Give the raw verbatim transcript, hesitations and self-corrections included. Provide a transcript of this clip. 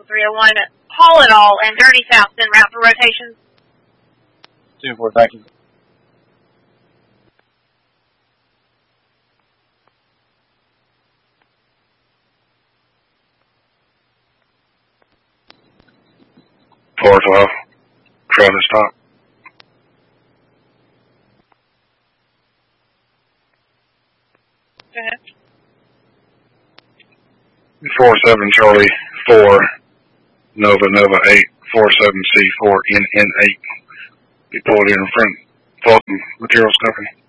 Vehicle three oh one, haul it all, and Dirty South, en route for rotations. two four, thank you. four twelve, Travis stop. Go ahead. four seven Charlie four, Nova Nova eight, four seven C four N N eight. Be pulled in front, Fulton Materials Company.